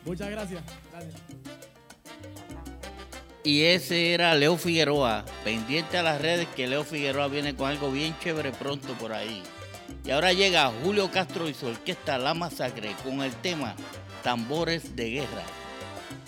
Muchas gracias. Gracias. Y ese era Leo Figueroa, pendiente a las redes que Leo Figueroa viene con algo bien chévere pronto por ahí. Y ahora llega Julio Castro y su orquesta La Masacre con el tema Tambores de Guerra.